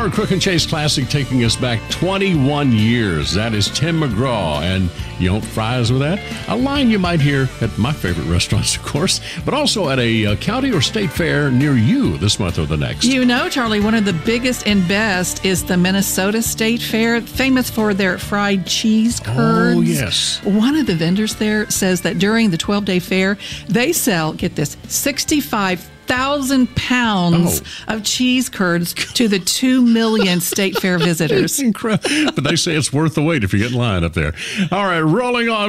Our Crook and Chase Classic taking us back 21 years. That is Tim McGraw. And you want fries with that? A line you might hear at my favorite restaurants, of course, but also at a county or state fair near you this month or the next. You know, Charlie, one of the biggest and best is the Minnesota State Fair, famous for their fried cheese curds. Oh, yes. One of the vendors there says that during the 12-day fair, they sell, get this, 65,000 pounds of cheese curds to the 2 million State Fair visitors. It's incredible. But they say it's worth the wait if you get in line up there. All right, rolling on.